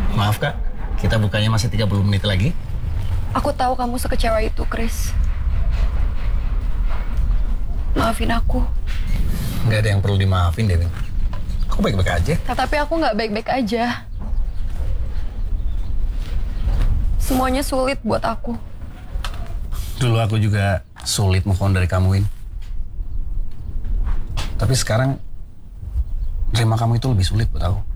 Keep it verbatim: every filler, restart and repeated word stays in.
Maaf kak, kita bukanya masih tiga puluh menit lagi. Aku tahu kamu sekecewa itu, Chris. Maafin aku. Nggak ada yang perlu dimaafin, Dewi. Aku baik-baik aja. Tapi aku nggak baik-baik aja. Semuanya sulit buat aku. Dulu aku juga sulit move on dari kamu, Win. Tapi sekarang, terima kamu itu lebih sulit buat aku.